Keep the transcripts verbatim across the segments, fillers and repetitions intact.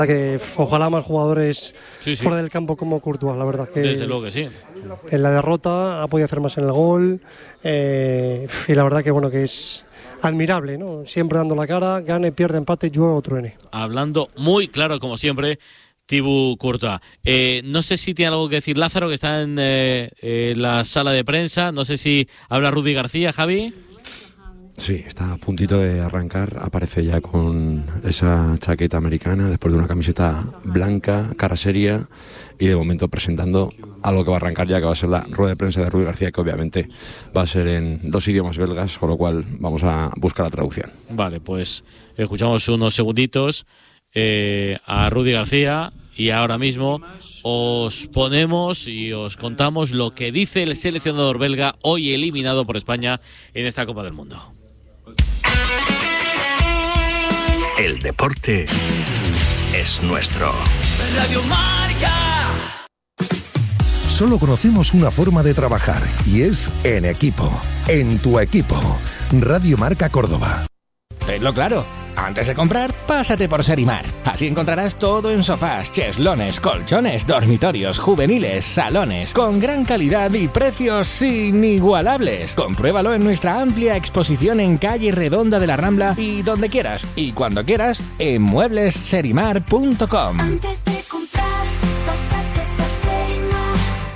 Que ojalá más jugadores sí, sí. fuera del campo como Courtois, la verdad que desde luego que sí. En la derrota ha podido hacer más en el gol eh, y la verdad que bueno que es admirable, ¿no? Siempre dando la cara, gane, pierde, empate, llueve o truene. Hablando muy claro como siempre, Thibaut Courtois. Eh, no sé si tiene algo que decir Lázaro, que está en eh, eh, la sala de prensa. No sé si habla Rudy García, Javi. Sí, está a puntito de arrancar, aparece ya con esa chaqueta americana, después de una camiseta blanca, cara seria, y de momento presentando algo que va a arrancar ya, que va a ser la rueda de prensa de Rudy García, que obviamente va a ser en dos idiomas belgas, con lo cual vamos a buscar la traducción. Vale, pues escuchamos unos segunditos eh, a Rudy García y ahora mismo os ponemos y os contamos lo que dice el seleccionador belga, hoy eliminado por España en esta Copa del Mundo. El deporte es nuestro. Radio Marca. Solo conocemos una forma de trabajar y es en equipo. En tu equipo. Radio Marca Córdoba. Tenlo claro. Antes de comprar, pásate por Serimar. Así encontrarás todo en sofás, cheslones, colchones, dormitorios, juveniles, salones, con gran calidad y precios inigualables. Compruébalo en nuestra amplia exposición en calle Redonda de la Rambla y donde quieras y cuando quieras en muebles serimar punto com. Antes de comprar, pásate por Serimar.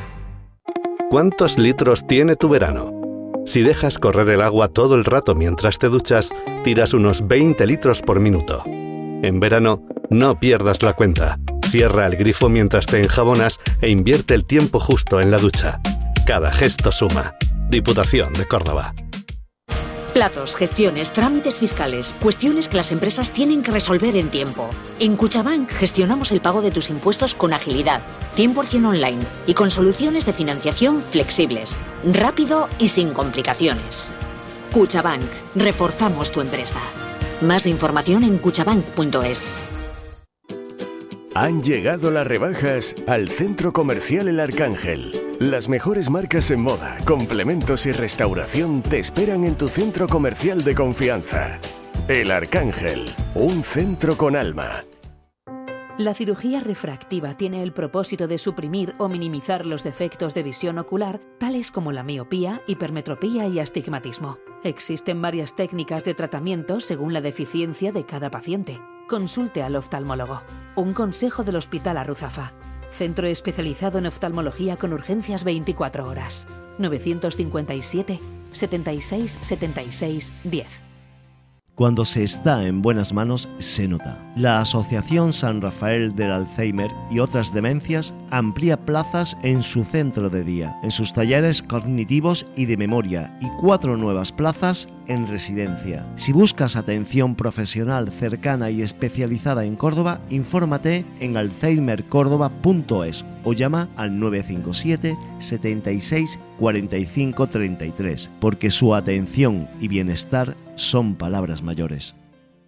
¿Cuántos litros tiene tu verano? Si dejas correr el agua todo el rato mientras te duchas, tiras unos veinte litros por minuto. En verano, no pierdas la cuenta. Cierra el grifo mientras te enjabonas e invierte el tiempo justo en la ducha. Cada gesto suma. Diputación de Córdoba. Plazos, gestiones, trámites fiscales, cuestiones que las empresas tienen que resolver en tiempo. En Cuchabank gestionamos el pago de tus impuestos con agilidad, cien por ciento online y con soluciones de financiación flexibles, rápido y sin complicaciones. Cuchabank, reforzamos tu empresa. Más información en cuchabank punto es. Han llegado las rebajas al Centro Comercial El Arcángel. Las mejores marcas en moda, complementos y restauración te esperan en tu centro comercial de confianza. El Arcángel, un centro con alma. La cirugía refractiva tiene el propósito de suprimir o minimizar los defectos de visión ocular, tales como la miopía, hipermetropía y astigmatismo. Existen varias técnicas de tratamiento según la deficiencia de cada paciente. Consulte al oftalmólogo. Un consejo del Hospital Arruzafa. Centro especializado en oftalmología con urgencias veinticuatro horas. novecientos cincuenta y siete, setenta y seis, setenta y seis, diez. Cuando se está en buenas manos, se nota. La Asociación San Rafael del Alzheimer y otras demencias amplía plazas en su centro de día, en sus talleres cognitivos y de memoria, y cuatro nuevas plazas en residencia. Si buscas atención profesional cercana y especializada en Córdoba, infórmate en alzheimer córdoba punto es o llama al nueve cinco siete, setenta y seis, cuarenta y cinco, treinta y tres, porque su atención y bienestar son palabras mayores.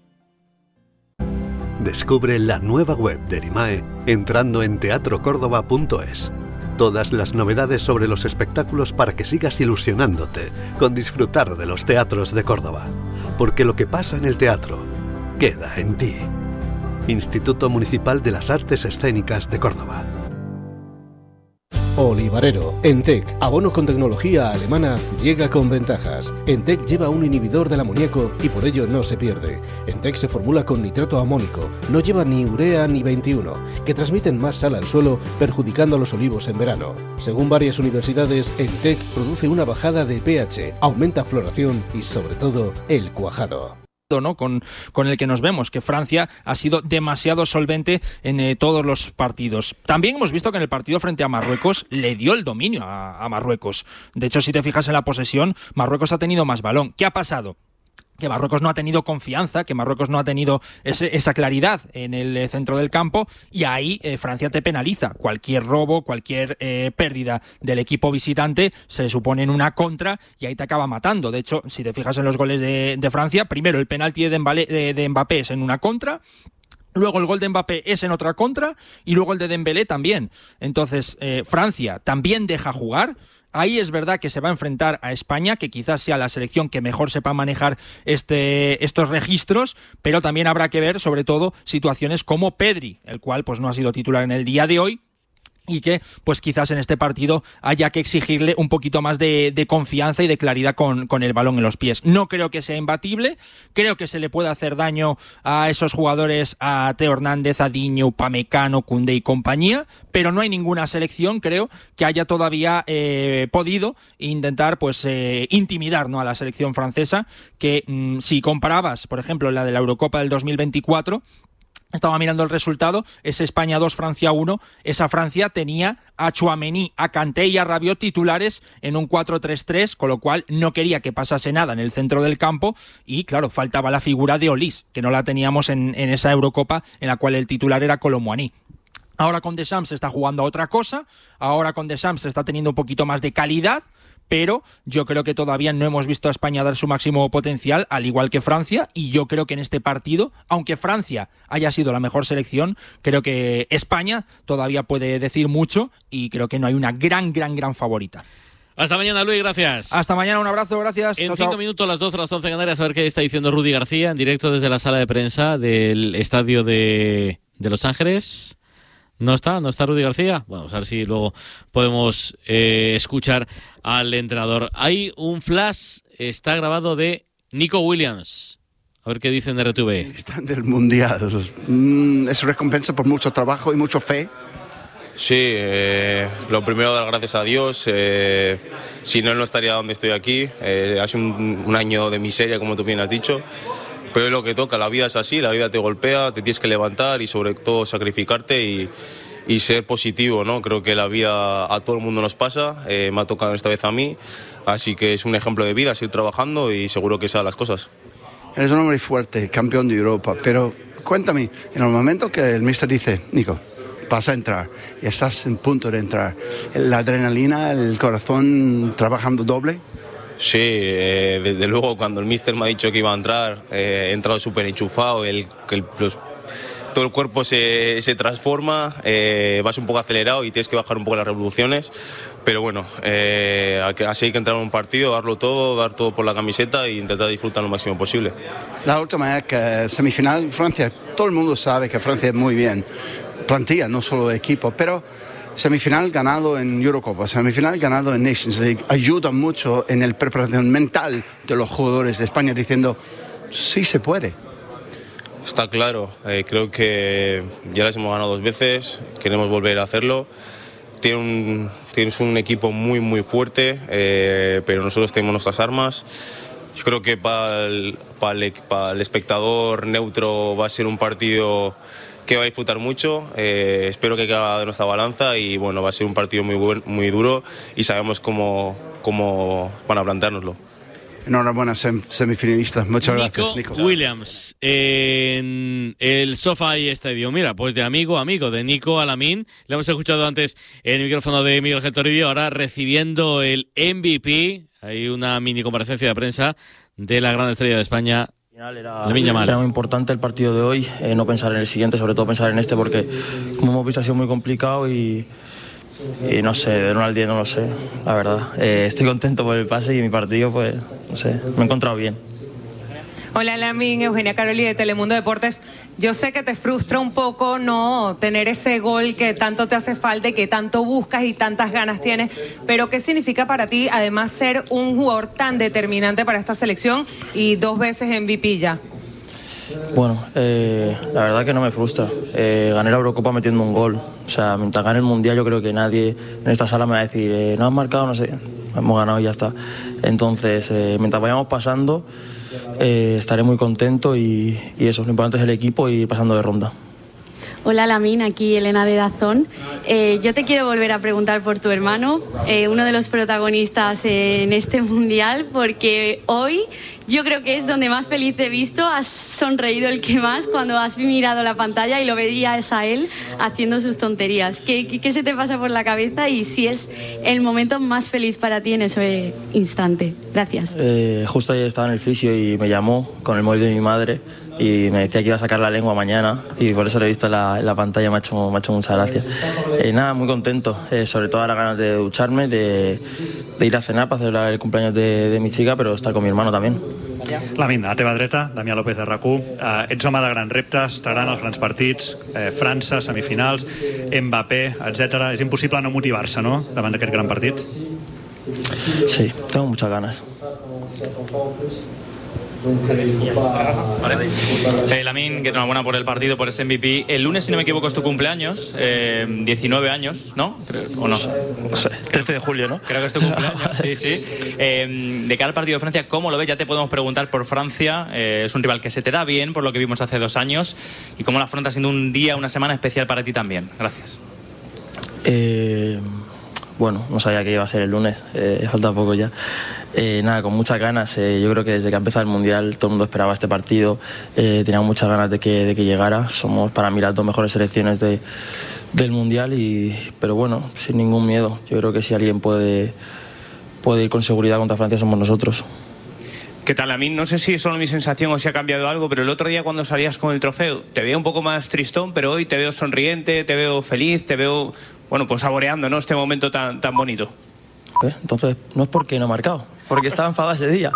Descubre la nueva web del I M A E entrando en teatro córdoba punto es. Todas las novedades sobre los espectáculos para que sigas ilusionándote con disfrutar de los teatros de Córdoba. Porque lo que pasa en el teatro queda en ti. Instituto Municipal de las Artes Escénicas de Córdoba. Olivarero, Entec, abono con tecnología alemana, llega con ventajas. Entec lleva un inhibidor del amoníaco y por ello no se pierde. Entec se formula con nitrato amónico, no lleva ni urea ni veintiuno, que transmiten más sal al suelo, perjudicando a los olivos en verano. Según varias universidades, Entec produce una bajada de pH, aumenta floración y sobre todo el cuajado. ¿no? Con, con el que nos vemos, que Francia ha sido demasiado solvente en eh, todos los partidos. También hemos visto que en el partido frente a Marruecos le dio el dominio a, a Marruecos. De hecho, si te fijas en la posesión, Marruecos ha tenido más balón. ¿Qué ha pasado? Que Marruecos no ha tenido confianza, que Marruecos no ha tenido ese, esa claridad en el centro del campo, y ahí eh, Francia te penaliza. Cualquier robo, cualquier eh, pérdida del equipo visitante se supone en una contra y ahí te acaba matando. De hecho, si te fijas en los goles de, de Francia, primero el penalti de, Dembélé, de, de Mbappé es en una contra. Luego el gol de Mbappé es en otra contra y luego el de Dembélé también. Entonces, eh, Francia también deja jugar. Ahí es verdad que se va a enfrentar a España, que quizás sea la selección que mejor sepa manejar este, estos registros, pero también habrá que ver, sobre todo, situaciones como Pedri, el cual pues no ha sido titular en el día de hoy, y que pues quizás en este partido haya que exigirle un poquito más de, de confianza y de claridad con, con el balón en los pies. No creo que sea imbatible, creo que se le puede hacer daño a esos jugadores, a Teo Hernández, a Diño, Upamecano, Koundé y compañía, pero no hay ninguna selección, creo, que haya todavía eh, podido intentar pues eh, intimidar, ¿no?, a la selección francesa, que mmm, si comparabas, por ejemplo, la de la Eurocopa del dos mil veinticuatro, estaba mirando el resultado, es España dos, Francia uno. Esa Francia tenía a Tchouaméni, a Kanté y a Rabiot titulares en un cuatro tres tres, con lo cual no quería que pasase nada en el centro del campo y, claro, faltaba la figura de Olís, que no la teníamos en, en esa Eurocopa en la cual el titular era Kolo Muani. Ahora con Deschamps se está jugando a otra cosa, ahora con Deschamps se está teniendo un poquito más de calidad, pero yo creo que todavía no hemos visto a España dar su máximo potencial, al igual que Francia, y yo creo que en este partido, aunque Francia haya sido la mejor selección, creo que España todavía puede decir mucho y creo que no hay una gran, gran, gran favorita. Hasta mañana, Luis, gracias. Hasta mañana, un abrazo, gracias. En chao, cinco chao. minutos, las doce, las once en Canarias, a ver qué está diciendo Rudy García en directo desde la sala de prensa del estadio de, de Los Ángeles. ¿No está? ¿No está Rudy García? Bueno, vamos a ver si luego podemos eh, escuchar al entrenador. Hay un flash, está grabado de Nico Williams. A ver qué dicen de R T V. Están del Mundial. Mm, es recompensa por mucho trabajo y mucha fe. Sí, eh, lo primero dar gracias a Dios. Eh, si no, no estaría donde estoy aquí. Eh, hace un, un año de miseria, como tú bien has dicho. Pero es lo que toca, la vida es así, la vida te golpea, te tienes que levantar y sobre todo sacrificarte y, y ser positivo, ¿no? Creo que la vida a todo el mundo nos pasa, eh, me ha tocado esta vez a mí, así que es un ejemplo de vida, seguir trabajando y seguro que salen las cosas. Eres un hombre fuerte, campeón de Europa, pero cuéntame, en el momento que el míster dice, Nico, vas a entrar y estás en punto de entrar, la adrenalina, el corazón trabajando doble. Sí, eh, desde luego cuando el míster me ha dicho que iba a entrar, eh, he entrado súper enchufado, el, el, los, todo el cuerpo se, se transforma, eh, vas un poco acelerado y tienes que bajar un poco las revoluciones, pero bueno, eh, así hay que entrar en un partido, darlo todo, dar todo por la camiseta e intentar disfrutar lo máximo posible. La última es que semifinal Francia, todo el mundo sabe que Francia es muy bien, plantilla, no solo equipo, pero semifinal ganado en Eurocopa, semifinal ganado en Nations League, ayuda mucho en el preparación mental de los jugadores de España diciendo, sí se puede. Está claro, eh, creo que ya las hemos ganado dos veces, queremos volver a hacerlo. Tiene un, tienes un equipo muy muy fuerte, eh, pero nosotros tenemos nuestras armas. Yo creo que para el, para el, para el espectador neutro va a ser un partido que va a disfrutar mucho, eh, espero que caiga de nuestra balanza y bueno, va a ser un partido muy buen, muy duro y sabemos cómo, cómo van a planteárnoslo. Enhorabuena, sem semifinalistas. Muchas Nico gracias, Nico. Williams en el SoFi Stadium. Mira, pues de amigo a amigo, de Nico Alamín. Le hemos escuchado antes en el micrófono de Miguel Toribio, ahora recibiendo el M V P. Hay una mini comparecencia de prensa de la gran estrella de España. Era, era muy importante el partido de hoy, eh, no pensar en el siguiente, sobre todo pensar en este, porque como hemos visto ha sido muy complicado y, y no sé, de uno al diez no lo sé, la verdad. Eh, estoy contento por el pase y mi partido, pues, no sé, me he encontrado bien. Hola Lamín, Eugenia Caroli de Telemundo Deportes. Yo sé que te frustra un poco no tener ese gol que tanto te hace falta y que tanto buscas y tantas ganas tienes, pero ¿qué significa para ti además ser un jugador tan determinante para esta selección y dos veces M V P ya? Bueno, eh, la verdad que no me frustra. Eh, gané la Eurocopa metiendo un gol. O sea, mientras gane el Mundial yo creo que nadie en esta sala me va a decir eh, no has marcado, no sé, hemos ganado y ya está. Entonces, eh, mientras vayamos pasando, Eh, estaré muy contento y, y eso, lo importante es el equipo y pasando de ronda. Hola Lamín, aquí Elena de Dazón. Eh, yo te quiero volver a preguntar por tu hermano, eh, uno de los protagonistas en este mundial, porque hoy yo creo que es donde más feliz he visto. Has sonreído el que más cuando has mirado la pantalla y lo veías a él haciendo sus tonterías. ¿Qué, qué, qué se te pasa por la cabeza y si es el momento más feliz para ti en ese instante? Gracias. Eh, justo ayer estaba en el fisio y me llamó con el móvil de mi madre y me decía que iba a sacar la lengua mañana y por eso lo he visto en la, en la pantalla, me ha hecho, me ha hecho mucha gracia. Eh, nada, muy contento, eh, sobre todo ahora ganas de ducharme, de, de ir a cenar para celebrar el cumpleaños de, de mi chica, pero estar con mi hermano también. Lamin, a teva dreta, Damià López de RAC u, eh, ets home de grans reptes, estaran els grans partits, eh, França, semifinals, Mbappé, etcètera. És impossible no motivar-se, no?, davant d'aquest gran partit. Sí, tengo muchas ganas. Eh, Lamin, que enhorabuena por el partido, por ese M V P. El lunes, si no me equivoco, es tu cumpleaños, eh, diecinueve años, ¿no? Creo, ¿o no? No sé, trece de julio, ¿no? Creo que es tu cumpleaños, sí, sí. Eh, de cara al partido de Francia, ¿cómo lo ves? Ya te podemos preguntar por Francia. Eh, es un rival que se te da bien, por lo que vimos hace dos años. ¿Y cómo la afrontas siendo un día, una semana especial para ti también? Gracias. Eh, bueno, no sabía que iba a ser el lunes, eh, falta poco ya. Eh, nada, con muchas ganas. Eh, yo creo que desde que ha empezado el Mundial todo el mundo esperaba este partido. Eh, teníamos muchas ganas de que, de que llegara. Somos para mí las dos mejores selecciones de, del Mundial, y, pero bueno, sin ningún miedo. Yo creo que si alguien puede, puede ir con seguridad contra Francia somos nosotros. ¿Qué tal, Lamin? No sé si es solo mi sensación o si ha cambiado algo, pero el otro día cuando salías con el trofeo te veía un poco más tristón, pero hoy te veo sonriente, te veo feliz, te veo, bueno, pues saboreando, ¿no?, este momento tan, tan bonito. ¿Eh? Entonces, no es porque no he marcado, porque estaba enfadado ese día.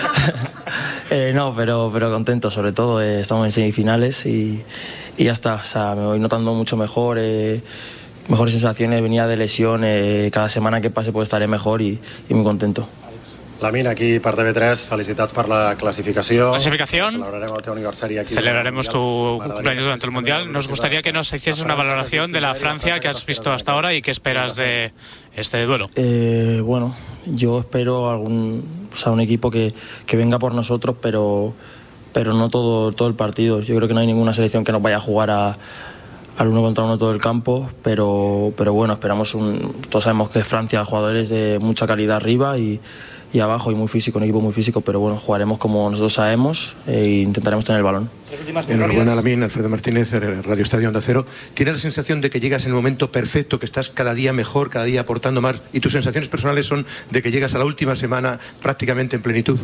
eh, no, pero, pero contento, sobre todo. Eh, estamos en semifinales y, y ya está. O sea, me voy notando mucho mejor, eh, mejores sensaciones. Venía de lesión, eh, cada semana que pase pues estaré mejor y, y muy contento. Lamin, aquí per T V tres, felicitats per la clasificación. Clasificación. Celebraremos el teu aniversari aquí. Celebraremos tu cumpleaños durante el Mundial. Nos gustaría que nos hicieses una valoración de la Francia que has visto hasta ahora y qué esperas de este duelo. Eh, bueno, yo espero algún, o sea, un equipo que, que venga por nosotros, pero, pero no todo, todo el partido. Yo creo que no hay ninguna selección que nos vaya a jugar a al uno contra uno todo el campo, pero, pero bueno, esperamos un, todos sabemos que Francia, jugadores de mucha calidad arriba y, y abajo, y muy físico, un equipo muy físico, pero bueno, jugaremos como nosotros sabemos e intentaremos tener el balón. Enhorabuena, Lamin. Alfredo Martínez, Radio Estadio Onda Cero. ¿Tienes la sensación de que llegas en el momento perfecto, que estás cada día mejor, cada día aportando más, y tus sensaciones personales son de que llegas a la última semana prácticamente en plenitud?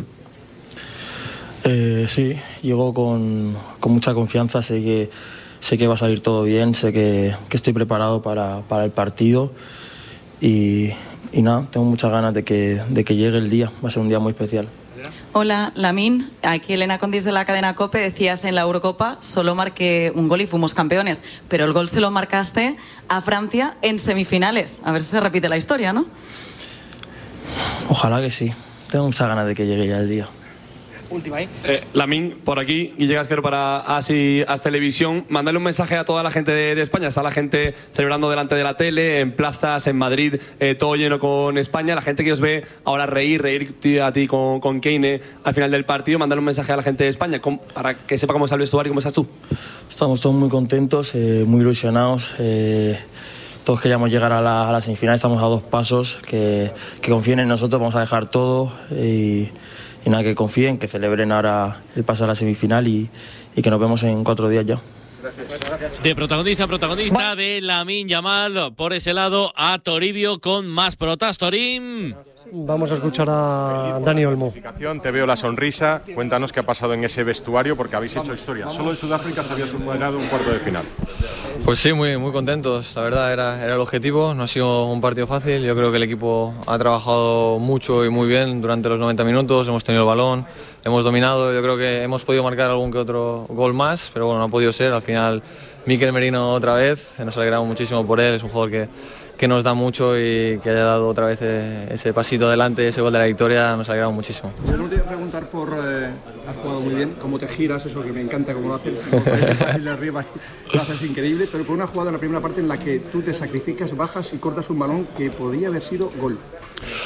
Eh, sí, llego con, con mucha confianza, sé que Sé que va a salir todo bien, sé que, que estoy preparado para, para el partido y, y nada, tengo muchas ganas de que, de que llegue el día, va a ser un día muy especial. Hola, Lamin, aquí Elena Condis de la cadena COPE. Decías en la Eurocopa solo marqué un gol y fuimos campeones, pero el gol se lo marcaste a Francia en semifinales. A ver si se repite la historia, ¿no? Ojalá que sí, tengo muchas ganas de que llegue ya el día. Última ahí. Eh, Lamin, por aquí, Guille Gasquero para Así As Televisión. Mándale un mensaje a toda la gente de, de España. Está la gente celebrando delante de la tele, en plazas, en Madrid, eh, todo lleno con España. La gente que os ve ahora reír, reír a ti con, con Kane al final del partido. Mándale un mensaje a la gente de España con, para que sepa cómo está el vestuario y cómo estás tú. Estamos todos muy contentos, eh, muy ilusionados. Eh, todos queríamos llegar a la, a la semifinal. Estamos a dos pasos. Que, que confíen en nosotros, vamos a dejar todo. Y, Y nada, que confíen, que celebren ahora el paso a la semifinal y, y que nos vemos en cuatro días ya. De protagonista a protagonista, de Lamine Yamal, por ese lado a Toribio con más protas. Torín. Vamos a escuchar a Dani Olmo. Te veo la sonrisa. Cuéntanos qué ha pasado en ese vestuario, porque habéis hecho historia. Solo en Sudáfrica se había superado un cuarto de final. Pues sí, muy, muy contentos. La verdad era, era el objetivo. No ha sido un partido fácil. Yo creo que el equipo ha trabajado mucho y muy bien durante los noventa minutos. Hemos tenido el balón, hemos dominado. Yo creo que hemos podido marcar algún que otro gol más, pero bueno, no ha podido ser. Al final, Mikel Merino otra vez. Nos alegramos muchísimo por él. Es un jugador que que nos da mucho, y que haya dado otra vez ese pasito adelante, ese gol de la victoria, nos alegramos muchísimo. Yo no te iba a preguntar por... Eh, has jugado muy bien, cómo te giras, eso que me encanta cómo lo haces, fácil arriba, lo haces increíble, pero por una jugada en la primera parte en la que tú te sacrificas, bajas y cortas un balón que podía haber sido gol.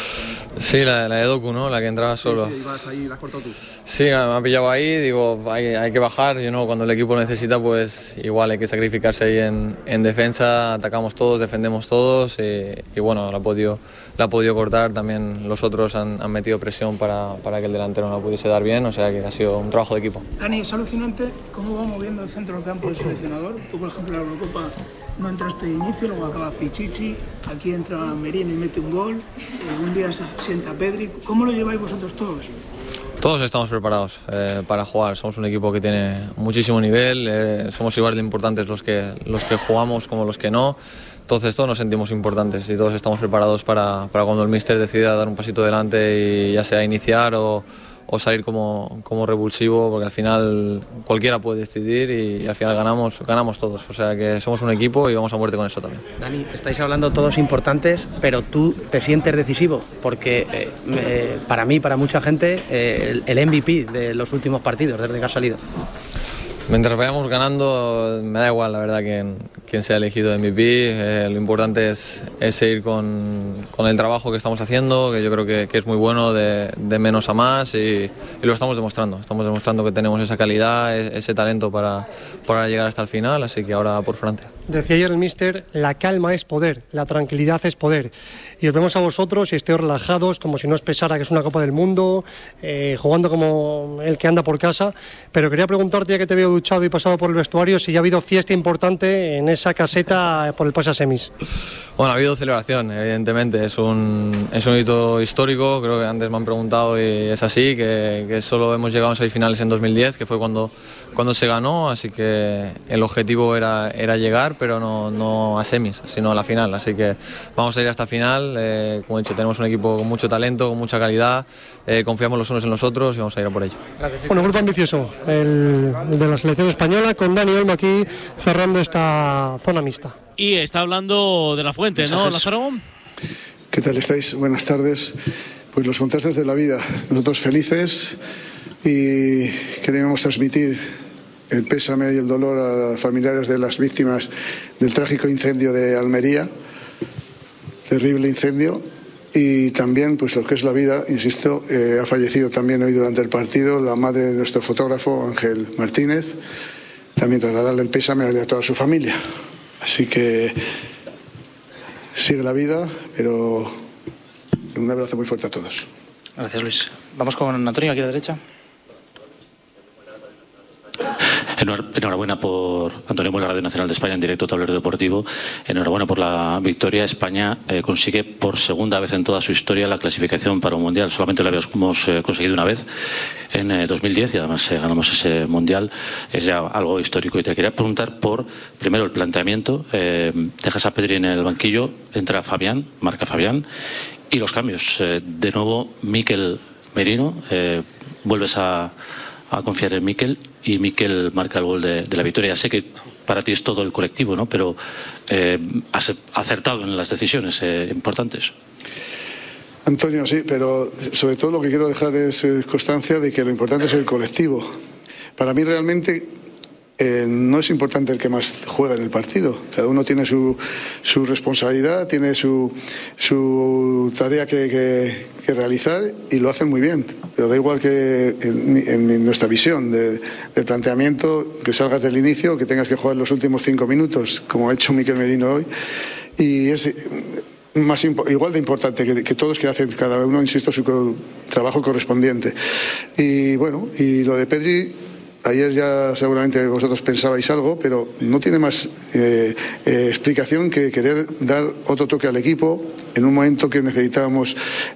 Sí, la, la de Doku, ¿no? La que entraba solo. Sí, sí, ibas ahí, la has cortado tú. Sí, me ha pillado ahí, digo, hay, hay que bajar, you know, cuando el equipo lo necesita, pues igual hay que sacrificarse ahí en, en defensa, atacamos todos, defendemos todos y, y bueno, la ha podido, la ha podido cortar, también los otros han, han metido presión para, para que el delantero no la pudiese dar bien, o sea que ha sido un trabajo de equipo. Dani, es alucinante cómo va moviendo el centro del campo el seleccionador. Tú, por ejemplo, en la Eurocopa no entraste de inicio, luego acaba Pichichi, aquí entra Merino y mete un gol, un día se sienta Pedri. ¿Cómo lo lleváis vosotros todos? Todos estamos preparados eh, para jugar, somos un equipo que tiene muchísimo nivel, eh, somos igual de importantes los que, los que jugamos como los que no, entonces todos nos sentimos importantes y todos estamos preparados para, para cuando el míster decida dar un pasito adelante y ya sea iniciar o, o salir como, como revulsivo, porque al final cualquiera puede decidir y, y al final ganamos, ganamos todos, o sea que somos un equipo y vamos a muerte con eso también. Dani, estáis hablando todos importantes, pero tú te sientes decisivo, porque eh, eh, para mí, para mucha gente, eh, el, el M V P de los últimos partidos, desde que has salido. Mientras vayamos ganando, me da igual la verdad quién, quién sea elegido M V P, eh, lo importante es, es seguir con, con el trabajo que estamos haciendo, que yo creo que, que es muy bueno, de, de menos a más y, y lo estamos demostrando, estamos demostrando que tenemos esa calidad, ese talento para, para llegar hasta el final, así que ahora por Francia. Decía ayer el míster, la calma es poder, la tranquilidad es poder. Y os vemos a vosotros y estéis relajados, como si no os pesara que es una Copa del Mundo, eh, jugando como el que anda por casa. Pero quería preguntarte, ya que te veo duchado y pasado por el vestuario, si ya ha habido fiesta importante en esa caseta por el pase a semis. Bueno, ha habido celebración, evidentemente, es un, es un hito histórico, creo que antes me han preguntado y es así, que, que solo hemos llegado a seis finales en dos mil diez, que fue cuando, cuando se ganó, así que el objetivo era, era llegar, pero no, no a semis, sino a la final, así que vamos a ir hasta final, eh, como he dicho, tenemos un equipo con mucho talento, con mucha calidad, eh, confiamos los unos en los otros y vamos a ir a por ello. Gracias. Bueno, grupo ambicioso, el, el de la selección española, con Dani Olmo aquí cerrando esta zona mixta. Y está hablando de la Fuente, ¿no, Lázaro? ¿Qué tal estáis? Buenas tardes. Pues los contrastes de la vida. Nosotros felices y queremos transmitir el pésame y el dolor a los familiares de las víctimas del trágico incendio de Almería. Terrible incendio. Y también, pues lo que es la vida, insisto, eh, ha fallecido también hoy durante el partido la madre de nuestro fotógrafo, Ángel Martínez. También trasladarle el pésame a toda su familia. Así que sigue la vida, pero un abrazo muy fuerte a todos. Gracias, Luis. Vamos con Antonio, aquí a la derecha. Enhorabuena por Antonio Muela, Radio Nacional de España, en directo Tablero Deportivo. Enhorabuena por la victoria. España eh, consigue por segunda vez en toda su historia la clasificación para un mundial. Solamente la habíamos eh, conseguido una vez en eh, dos mil diez y además eh, ganamos ese mundial. Es ya algo histórico. Y te quería preguntar por, primero, el planteamiento. Eh, dejas a Pedri en el banquillo, entra Fabián, marca Fabián. Y los cambios. Eh, de nuevo, Mikel Merino. Eh, vuelves a, a confiar en Mikel. Y Mikel marca el gol de, de la victoria. Sé que para ti es todo el colectivo, ¿no? Pero eh, has acertado en las decisiones eh, importantes. Antonio, sí, pero sobre todo lo que quiero dejar es constancia de que lo importante es el colectivo. Para mí realmente eh, no es importante el que más juega en el partido. Cada uno tiene su, su responsabilidad, tiene su, su tarea que, que, que realizar y lo hacen muy bien. Pero da igual que en, en nuestra visión de, del planteamiento, que salgas del inicio, que tengas que jugar los últimos cinco minutos, como ha hecho Mikel Merino hoy. Y es más igual de importante que, que todos, que hacen cada uno, insisto, su co trabajo correspondiente. Y bueno, y lo de Pedri, ayer ya seguramente vosotros pensabais algo, pero no tiene más eh, eh, explicación que querer dar otro toque al equipo en un momento que necesitábamos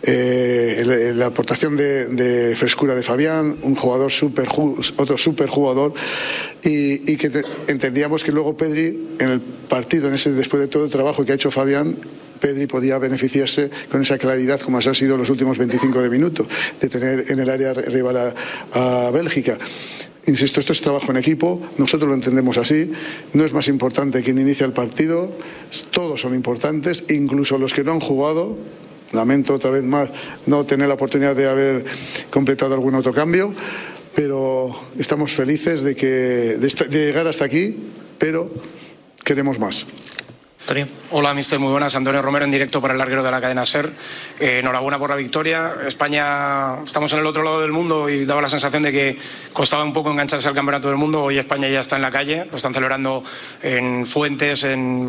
eh, la aportación de, de frescura de Fabián, un jugador super, otro super jugador, y, y que te, entendíamos que luego Pedri en el partido, en ese, después de todo el trabajo que ha hecho Fabián, Pedri podía beneficiarse con esa claridad, como han sido los últimos veinticinco de minutos, de tener en el área rival a, a Bélgica. Insisto, esto es trabajo en equipo, nosotros lo entendemos así, no es más importante quién inicia el partido, todos son importantes, incluso los que no han jugado. Lamento otra vez más no tener la oportunidad de haber completado algún otro cambio, pero estamos felices de, que, de, esta, de llegar hasta aquí, pero queremos más. Antonio. Hola, mister, muy buenas. Antonio Romero en directo para el larguero de la cadena SER. Eh, enhorabuena por la victoria. España, estamos en el otro lado del mundo y daba la sensación de que costaba un poco engancharse al campeonato del mundo. Hoy España ya está en la calle, lo están celebrando en fuentes,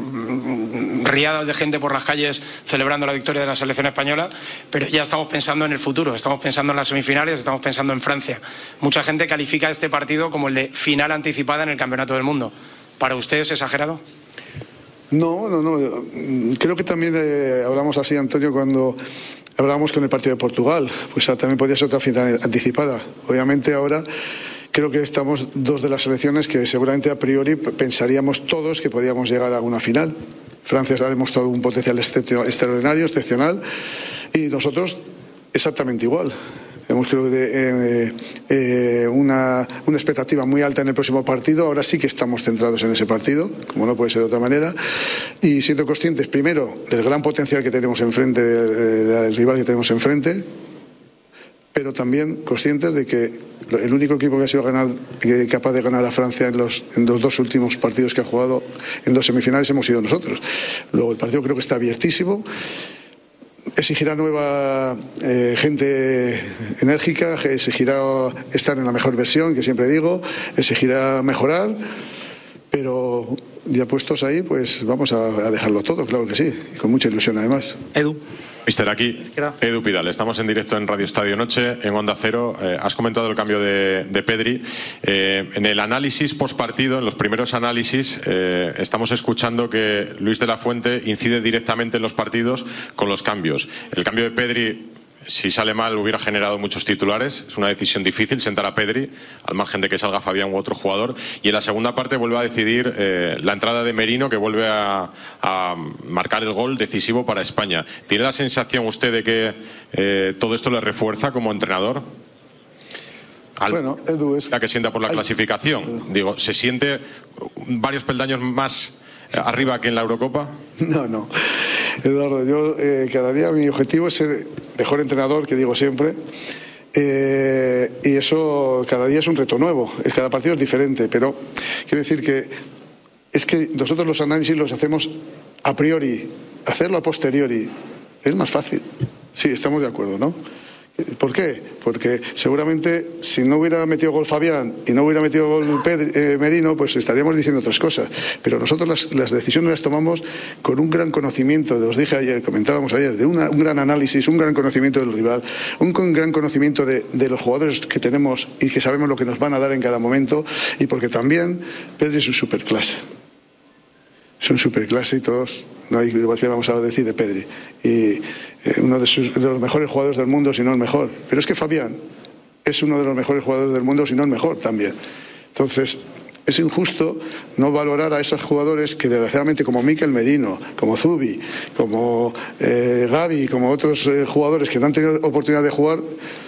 en riadas de gente por las calles celebrando la victoria de la selección española, pero ya estamos pensando en el futuro, estamos pensando en las semifinales, estamos pensando en Francia. Mucha gente califica este partido como el de final anticipada en el campeonato del mundo. ¿Para usted es exagerado? No, no, no. Creo que también eh, hablamos así, Antonio, cuando hablábamos con el partido de Portugal. Pues ah, también podía ser otra final anticipada. Obviamente ahora creo que estamos dos de las selecciones que seguramente a priori pensaríamos todos que podíamos llegar a una final. Francia ha demostrado un potencial extraordinario, excepcional, y nosotros exactamente igual. Hemos creo que eh, eh, una, una expectativa muy alta en el próximo partido. Ahora sí que estamos centrados en ese partido, como no puede ser de otra manera, y siendo conscientes primero del gran potencial que tenemos enfrente, del, del rival que tenemos enfrente, pero también conscientes de que el único equipo que ha sido ganar, que, capaz de ganar a Francia en los, en los dos últimos partidos que ha jugado en dos semifinales hemos sido nosotros. Luego el partido creo que está abiertísimo. Exigirá nueva eh, gente enérgica, exigirá estar en la mejor versión, que siempre digo, exigirá mejorar, pero ya puestos ahí, pues vamos a, a dejarlo todo, claro que sí, y con mucha ilusión además. Edu. Mister, aquí Edu Pidal, estamos en directo en Radio Estadio Noche, en Onda Cero. Eh, has comentado el cambio de, de Pedri. Eh, en el análisis postpartido, en los primeros análisis, eh, estamos escuchando que Luis de la Fuente incide directamente en los partidos con los cambios. El cambio de Pedri, si sale mal, hubiera generado muchos titulares. Es una decisión difícil sentar a Pedri, al margen de que salga Fabián u otro jugador. Y en la segunda parte vuelve a decidir eh, la entrada de Merino, que vuelve a, a marcar el gol decisivo para España. ¿Tiene la sensación usted de que eh, todo esto le refuerza como entrenador? Al, bueno, Edu es... La que sienta por la clasificación. Digo, ¿se siente varios peldaños más arriba que en la Eurocopa? No, no. Eduardo, yo eh, cada día mi objetivo es ser mejor entrenador, que digo siempre, eh, y eso cada día es un reto nuevo, cada partido es diferente, pero quiero decir que es que nosotros los análisis los hacemos a priori, hacerlo a posteriori es más fácil. Sí, estamos de acuerdo, ¿no? ¿Por qué? Porque seguramente si no hubiera metido gol Fabián y no hubiera metido gol Pedri, eh, Merino, pues estaríamos diciendo otras cosas. Pero nosotros las, las decisiones las tomamos con un gran conocimiento, os dije ayer, comentábamos ayer, de una, un gran análisis, un gran conocimiento del rival, un con, gran conocimiento de, de los jugadores que tenemos y que sabemos lo que nos van a dar en cada momento, y porque también Pedri es un superclase. Es un superclase y todos, no hay que vamos a decir de Pedri. Y eh, uno de, sus, de los mejores jugadores del mundo, si no el mejor. Pero es que Fabián es uno de los mejores jugadores del mundo, si no el mejor también. Entonces, es injusto no valorar a esos jugadores que desgraciadamente, como Mikel Merino, como Zubi, como eh, Gavi, como otros eh, jugadores que no han tenido oportunidad de jugar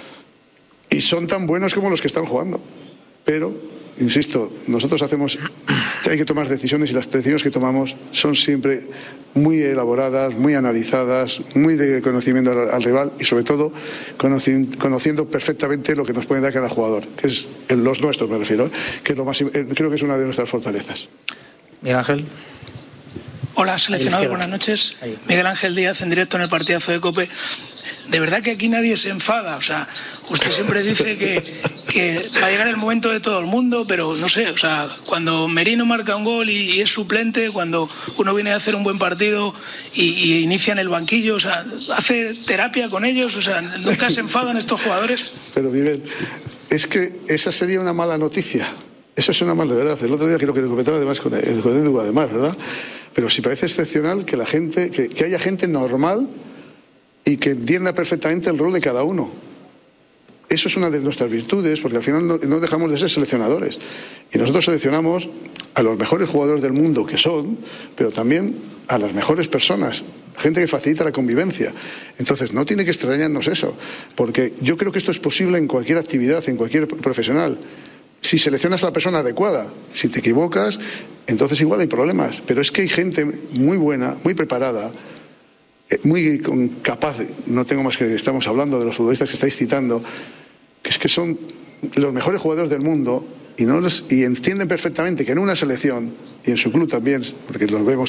y son tan buenos como los que están jugando. Pero, insisto, nosotros hacemos, hay que tomar decisiones y las decisiones que tomamos son siempre muy elaboradas, muy analizadas, muy de conocimiento al, al rival y sobre todo conoci, conociendo perfectamente lo que nos puede dar cada jugador, que es en los nuestros me refiero, que es lo más, creo que es una de nuestras fortalezas. Miguel Ángel. Hola, seleccionado, buenas noches. Ahí. Miguel Ángel Díaz en directo en el partidazo de COPE. De verdad que aquí nadie se enfada, o sea, usted siempre dice que, que va a llegar el momento de todo el mundo, pero no sé, o sea, cuando Merino marca un gol y, y es suplente, cuando uno viene a hacer un buen partido y, y inicia en el banquillo, o sea, hace terapia con ellos, o sea, ¿nunca se enfadan estos jugadores? Pero Miguel, es que esa sería una mala noticia, eso es una mala verdad. El otro día creo que lo comentaba además con Edu, además, ¿verdad? Pero sí parece excepcional que la gente, que, que haya gente normal y que entienda perfectamente el rol de cada uno. Eso es una de nuestras virtudes, porque al final no, no dejamos de ser seleccionadores. Y nosotros seleccionamos a los mejores jugadores del mundo que son, pero también a las mejores personas, gente que facilita la convivencia. Entonces no tiene que extrañarnos eso, porque yo creo que esto es posible en cualquier actividad, en cualquier profesional. Si seleccionas a la persona adecuada, si te equivocas, entonces igual hay problemas. Pero es que hay gente muy buena, muy preparada, muy capaz, no tengo más que estamos hablando de los futbolistas que estáis citando, que es que son los mejores jugadores del mundo y, no les, y entienden perfectamente que en una selección y en su club también, porque los vemos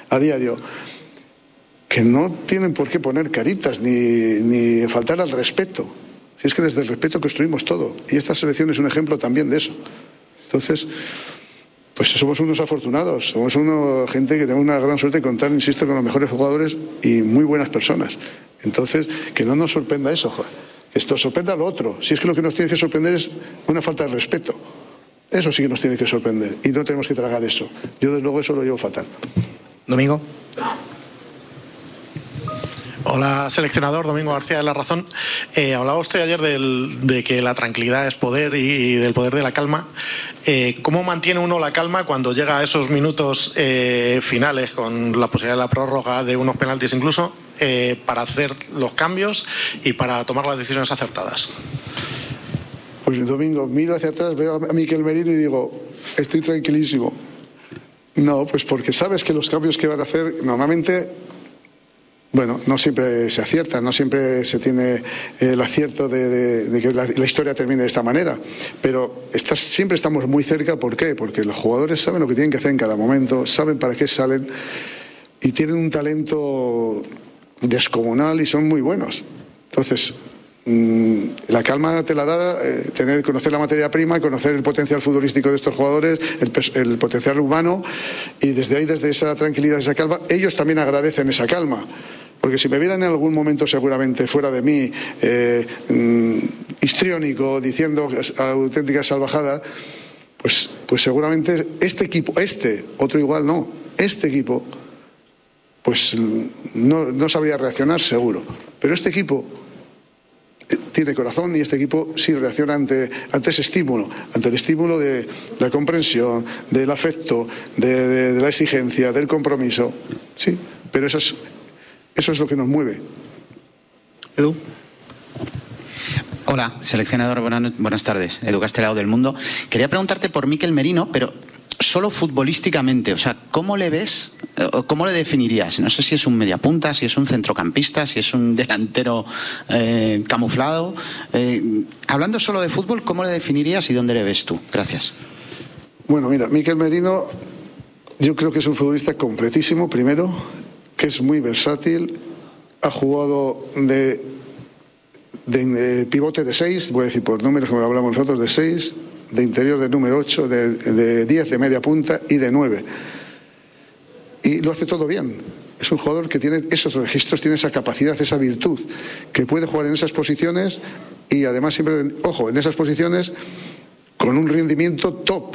a diario, que no tienen por qué poner caritas ni, ni faltar al respeto. Si es que desde el respeto construimos todo. Y esta selección es un ejemplo también de eso. Entonces, pues somos unos afortunados, somos una gente que tenemos una gran suerte de contar, insisto, con los mejores jugadores y muy buenas personas. Entonces, que no nos sorprenda eso, joder. Esto sorprenda lo otro. Si es que lo que nos tiene que sorprender es una falta de respeto. Eso sí que nos tiene que sorprender y no tenemos que tragar eso. Yo, desde luego, eso lo llevo fatal. Domingo. Hola, seleccionador, Domingo García de La Razón. Eh, hablaba usted ayer del, de que la tranquilidad es poder y, y del poder de la calma. Eh, ¿Cómo mantiene uno la calma cuando llega a esos minutos eh, finales, con la posibilidad de la prórroga, de unos penaltis incluso, eh, para hacer los cambios y para tomar las decisiones acertadas? Pues Domingo, miro hacia atrás, veo a Miquel Merino y digo, estoy tranquilísimo. No, pues porque sabes que los cambios que van a hacer normalmente... Bueno, no siempre se acierta, no siempre se tiene el acierto de, de, de que la, la historia termine de esta manera, pero estás, siempre estamos muy cerca. ¿Por qué? Porque los jugadores saben lo que tienen que hacer en cada momento, saben para qué salen y tienen un talento descomunal y son muy buenos. Entonces, mmm, la calma te la da eh, tener, conocer la materia prima, conocer el potencial futbolístico de estos jugadores, el, el potencial humano, y desde ahí, desde esa tranquilidad, esa calma, ellos también agradecen esa calma. Porque si me vieran en algún momento seguramente fuera de mí, eh, mm, histriónico, diciendo auténticas salvajadas, pues, pues seguramente este equipo, este, otro igual no, este equipo, pues no, no sabría reaccionar seguro. Pero este equipo tiene corazón y este equipo sí reacciona ante, ante ese estímulo, ante el estímulo de la comprensión, del afecto, de, de, de la exigencia, del compromiso. Sí, pero eso es... Eso es lo que nos mueve. Edu. Hola, seleccionador, buenas, buenas tardes. Edu Castelao del Mundo. Quería preguntarte por Miquel Merino, pero solo futbolísticamente. O sea, ¿cómo le ves o cómo le definirías? No sé si es un mediapunta, si es un centrocampista, si es un delantero eh, camuflado. Eh, hablando solo de fútbol, ¿cómo le definirías y dónde le ves tú? Gracias. Bueno, mira, Miquel Merino, yo creo que es un futbolista completísimo, primero, que es muy versátil, ha jugado de, de, de pivote de seis, voy a decir por números como hablamos nosotros, de seis, de interior de número ocho, de, de diez, de media punta y de nueve. Y lo hace todo bien. Es un jugador que tiene esos registros, tiene esa capacidad, esa virtud, que puede jugar en esas posiciones y además siempre, ojo, en esas posiciones con un rendimiento top.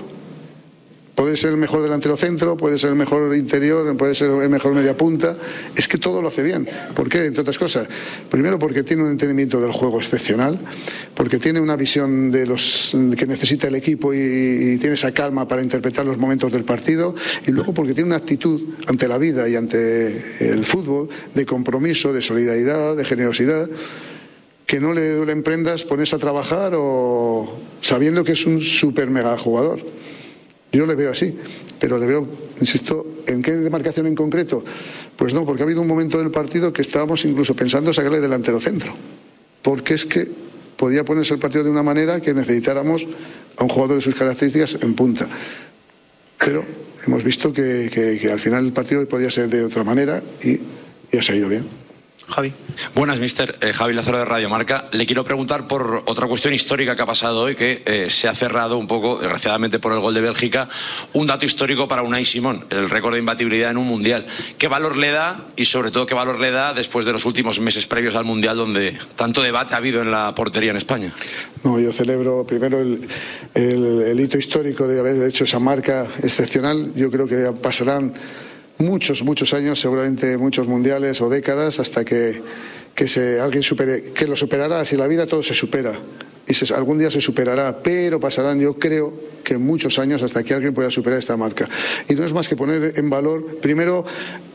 Puede ser el mejor delantero centro, puede ser el mejor interior, puede ser el mejor media punta. Es que todo lo hace bien. ¿Por qué? Entre otras cosas. Primero porque tiene un entendimiento del juego excepcional, porque tiene una visión de los que necesita el equipo y, y tiene esa calma para interpretar los momentos del partido. Y luego porque tiene una actitud ante la vida y ante el fútbol de compromiso, de solidaridad, de generosidad, que no le duelen prendas ponerse a trabajar o sabiendo que es un súper mega jugador. Yo le veo así, pero le veo, insisto, ¿en qué demarcación en concreto? Pues no, porque ha habido un momento del partido que estábamos incluso pensando sacarle delantero centro, porque es que podía ponerse el partido de una manera que necesitáramos a un jugador de sus características en punta. Pero hemos visto que, que, que al final el partido podía ser de otra manera y, y ha salido bien. Javi. Buenas, mister. Eh, Javi Lázaro de Radio Marca. Le quiero preguntar por otra cuestión histórica que ha pasado hoy, que eh, se ha cerrado un poco, desgraciadamente por el gol de Bélgica, un dato histórico para Unai Simón, el récord de imbatibilidad en un Mundial. ¿Qué valor le da y sobre todo qué valor le da después de los últimos meses previos al Mundial donde tanto debate ha habido en la portería en España? No, yo celebro primero el, el, el hito histórico de haber hecho esa marca excepcional. Yo creo que pasarán muchos, muchos años, seguramente muchos mundiales o décadas, hasta que, que se, alguien supere, que lo superará. Si en la vida todo se supera, y se, algún día se superará, pero pasarán, yo creo, que muchos años hasta que alguien pueda superar esta marca. Y no es más que poner en valor, primero,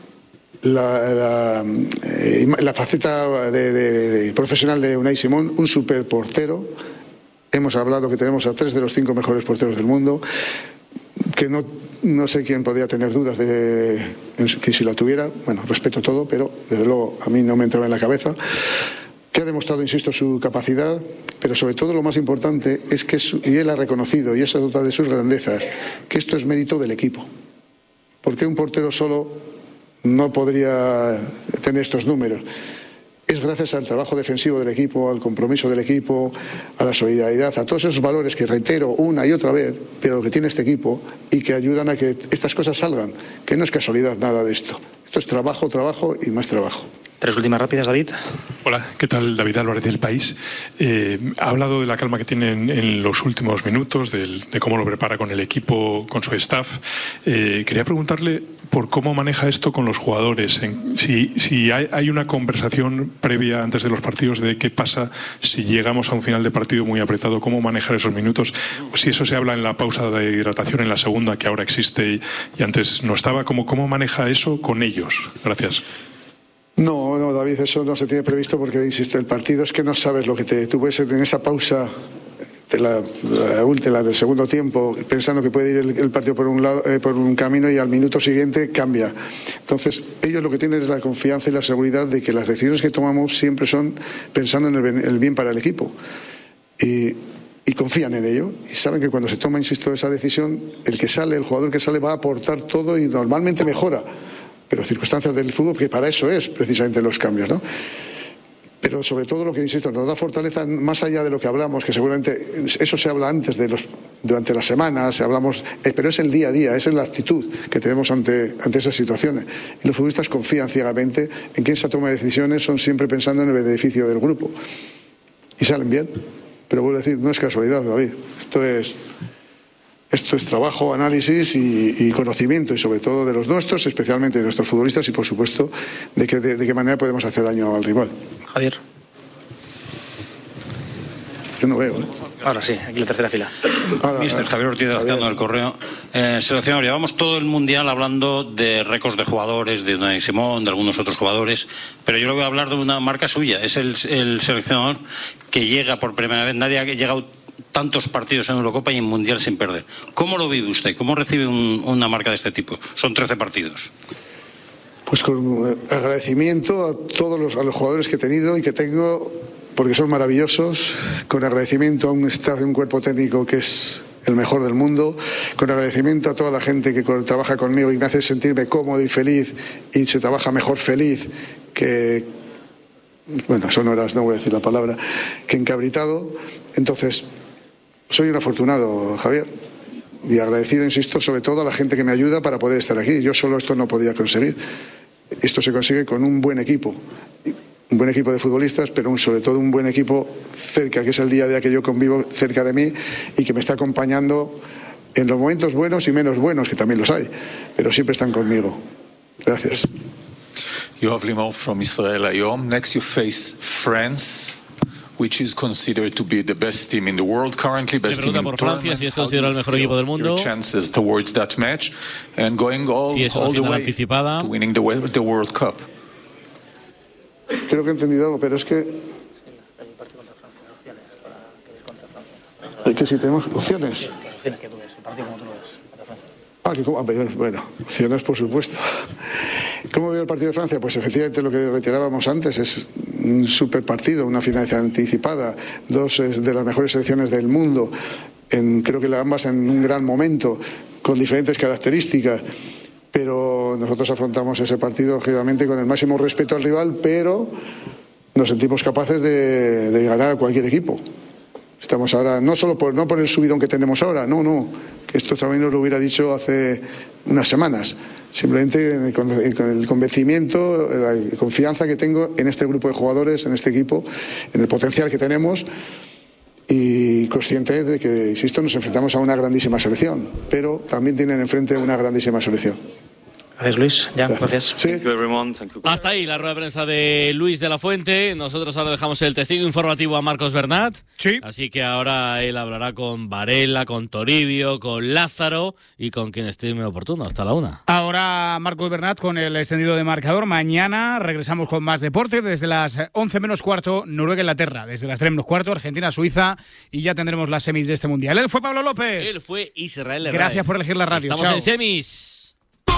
la, la, eh, la faceta de, de, de profesional de Unai Simón, un superportero. Hemos hablado que tenemos a tres de los cinco mejores porteros del mundo, que no, no sé quién podría tener dudas de que si la tuviera. Bueno, respeto todo, pero desde luego a mí no me entraba en la cabeza. Que ha demostrado, insisto, su capacidad, pero sobre todo lo más importante es que, su, y él ha reconocido, y esa es otra de sus grandezas, que esto es mérito del equipo. Porque un portero solo no podría tener estos números. Es gracias al trabajo defensivo del equipo, al compromiso del equipo, a la solidaridad, a todos esos valores que reitero una y otra vez, pero que tiene este equipo y que ayudan a que estas cosas salgan, que no es casualidad nada de esto. Esto es trabajo, trabajo y más trabajo. Tres últimas rápidas, David. Hola, ¿qué tal? David Álvarez del País. Eh, ha hablado de la calma que tiene en, en los últimos minutos, del, de cómo lo prepara con el equipo, con su staff. Eh, quería preguntarle por cómo maneja esto con los jugadores. En, si si hay, hay una conversación previa antes de los partidos de qué pasa si llegamos a un final de partido muy apretado, cómo manejar esos minutos. O si eso se habla en la pausa de hidratación en la segunda, que ahora existe y, y antes no estaba. ¿Cómo, cómo maneja eso con ellos? Gracias. No, no, David, eso no se tiene previsto porque, insisto, el partido es que no sabes lo que te... Tú puedes en esa pausa de la, la última, del segundo tiempo, pensando que puede ir el, el partido por un lado, eh, por un camino y al minuto siguiente cambia. Entonces, ellos lo que tienen es la confianza y la seguridad de que las decisiones que tomamos siempre son pensando en el, el bien para el equipo. Y... y confían en ello y saben que cuando se toma, insisto, esa decisión, el que sale, el jugador que sale va a aportar todo y normalmente mejora, pero circunstancias del fútbol, que para eso es precisamente los cambios, ¿no? Pero sobre todo lo que, insisto, nos da fortaleza más allá de lo que hablamos, que seguramente eso se habla antes de los durante las semanas, hablamos, eh, pero es el día a día, esa es la actitud que tenemos ante, ante esas situaciones. Y los futbolistas confían ciegamente en que esa toma de decisiones son siempre pensando en el beneficio del grupo y salen bien. Pero vuelvo a decir, no es casualidad, David. Esto es, esto es trabajo, análisis y, y conocimiento, y sobre todo de los nuestros, especialmente de nuestros futbolistas, y por supuesto de, que, de, de qué manera podemos hacer daño al rival. Javier. Yo no veo, ¿eh? Ahora sí, aquí la tercera fila. Mister Javier Ortiz de Lazcano del Correo. Eh, seleccionador, llevamos todo el mundial hablando de récords de jugadores, de Unai Simón, de algunos otros jugadores, pero yo le voy a hablar de una marca suya. Es el, el seleccionador que llega por primera vez. Nadie ha llegado tantos partidos en Eurocopa y en Mundial sin perder. ¿Cómo lo vive usted? ¿Cómo recibe un, una marca de este tipo? Son trece partidos. Pues con agradecimiento a todos los, a los jugadores que he tenido y que tengo, porque son maravillosos, con agradecimiento a un staff, un cuerpo técnico que es el mejor del mundo, con agradecimiento a toda la gente que trabaja conmigo y me hace sentirme cómodo y feliz, y se trabaja mejor feliz que, bueno, son horas, no voy a decir la palabra, que encabritado. Entonces, soy un afortunado, Javier, y agradecido, insisto, sobre todo a la gente que me ayuda para poder estar aquí. Yo solo esto no podía conseguir. Esto se consigue con un buen equipo. Un buen equipo de futbolistas, pero un, sobre todo un buen equipo cerca, que es el día a día que yo convivo cerca de mí y que me está acompañando en los momentos buenos y menos buenos, que también los hay, pero siempre están conmigo. Gracias. Yoav Limon from Israel Hayom. Next you face France, which is considered to be the best team in the world currently, best team in the Francia, si es considerado el mejor equipo del mundo. Your chances towards that match and going all, si es all the way anticipada. to winning the, the World Cup. Creo que he entendido algo, pero es que... Es que si tenemos opciones. Ah, que cómo, bueno, opciones por supuesto. ¿Cómo veo el partido de Francia? Pues efectivamente lo que reiterábamos antes, es un super partido, una final anticipada, dos de las mejores selecciones del mundo, en, creo que ambas en un gran momento, con diferentes características. Pero nosotros afrontamos ese partido, lógicamente, con el máximo respeto al rival, pero nos sentimos capaces de, de ganar a cualquier equipo. Estamos ahora, no solo por, no por el subidón que tenemos ahora, no, no, que esto también nos lo hubiera dicho hace unas semanas. Simplemente con el convencimiento, la confianza que tengo en este grupo de jugadores, en este equipo, en el potencial que tenemos, y consciente de que, insisto, nos enfrentamos a una grandísima selección, pero también tienen enfrente una grandísima selección. Gracias, Luis. Ya, gracias. Sí. Hasta ahí la rueda de prensa de Luis de la Fuente. Nosotros ahora dejamos el testigo informativo a Marcos Bernat. Sí. Así que ahora él hablará con Varela, con Toribio, con Lázaro y con quien estime oportuno. Hasta la una. Ahora Marcos Bernat con el extendido de marcador. Mañana regresamos con más deporte desde las once menos cuarto, Noruega-Inglaterra. Desde las tres menos cuarto, Argentina-Suiza. Y ya tendremos las semis de este mundial. Él fue Pablo López. Él fue Israel Herrera. Gracias por elegir la radio. Estamos Chao. en semis.